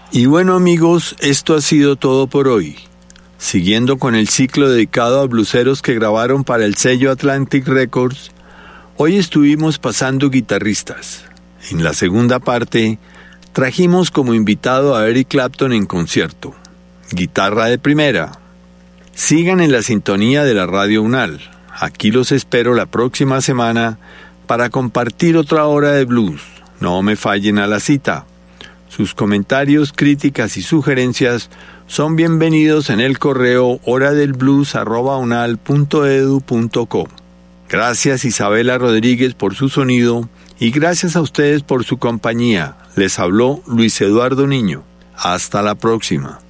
Y bueno amigos, esto ha sido todo por hoy. Siguiendo con el ciclo dedicado a blueseros que grabaron para el sello Atlantic Records, hoy estuvimos pasando guitarristas. En la segunda parte, trajimos como invitado a Eric Clapton en concierto. Guitarra de primera. Sigan en la sintonía de la Radio UNAL. Aquí los espero la próxima semana para compartir otra hora de blues. No me fallen a la cita. Sus comentarios, críticas y sugerencias son bienvenidos en el correo horadelblues@unal.edu.co. Gracias Isabela Rodríguez por su sonido y gracias a ustedes por su compañía. Les habló Luis Eduardo Niño. Hasta la próxima.